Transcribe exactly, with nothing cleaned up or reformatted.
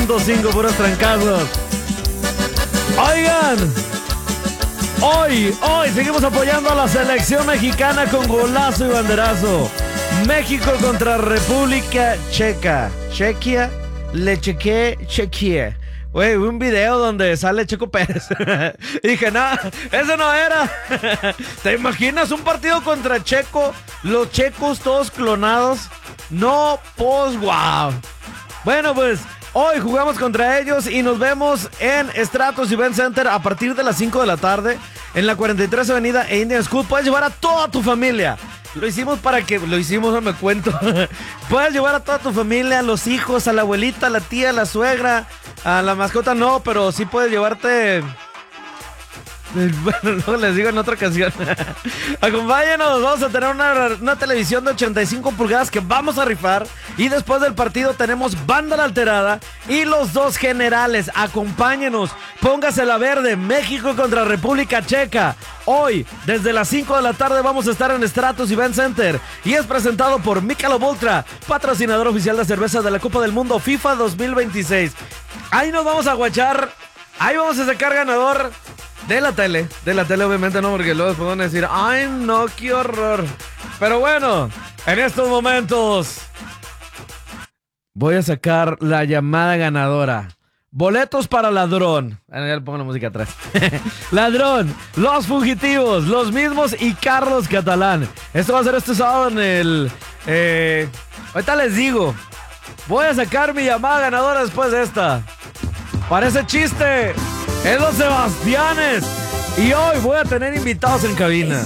punto cinco, puros trancazos. Oigan, hoy, hoy seguimos apoyando a la selección mexicana con golazo y banderazo. México contra República Checa. Chequia, le chequé, chequie. Güey, un video donde sale Checo Pérez. Y dije, no, eso no era. ¿Te imaginas un partido contra Checo? Los checos todos clonados. No, pues, wow. Bueno, pues, hoy jugamos contra ellos y nos vemos en Stratos Event Center a partir de las cinco de la tarde en la cuarenta y tres Avenida e Indian School. Puedes llevar a toda tu familia. Lo hicimos para que... Lo hicimos, no me cuento. Puedes llevar a toda tu familia, a los hijos, a la abuelita, a la tía, a la suegra, a la mascota no, pero sí puedes llevarte... Bueno, no les digo en otra ocasión. Acompáñenos, vamos a tener una, una televisión de ochenta y cinco pulgadas que vamos a rifar. Y después del partido tenemos banda la alterada y los dos generales. Acompáñenos, póngase la verde. México contra República Checa. Hoy, desde las cinco de la tarde, vamos a estar en Stratos Event Center. Y es presentado por Michelob Ultra, patrocinador oficial de cerveza de la Copa del Mundo FIFA dos mil veintiséis. Ahí nos vamos a guachar. Ahí vamos a sacar ganador de la tele, de la tele obviamente no, porque luego después van a decir, ay no, qué horror. Pero bueno, en estos momentos voy a sacar la llamada ganadora. Boletos para Ladrón. Ah, ya le pongo la música atrás. Ladrón, Los Fugitivos, Los Mismos y Carlos Catalán. Esto va a ser este sábado en el... Eh, ahorita les digo. Voy a sacar mi llamada ganadora después de esta. Parece chiste. Es los Sebastianes. Y hoy voy a tener invitados en cabina.